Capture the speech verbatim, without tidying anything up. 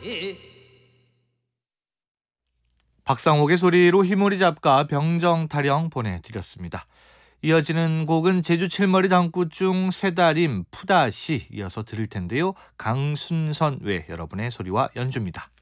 박상옥의 소리로 희모리 잡가 병정타령 보내드렸습니다. 이어지는 곡은 제주 칠머리 당구 중 새다림 푸다시 이어서 들을 텐데요. 강순선 외 여러분의 소리와 연주입니다.